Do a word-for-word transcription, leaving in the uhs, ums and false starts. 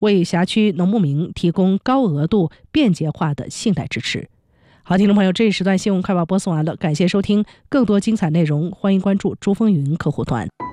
为辖区农牧民提供高额度、便捷化的信贷支持。好，听众朋友，这一时段新闻快报播送完了，感谢收听，更多精彩内容欢迎关注珠风云客户端。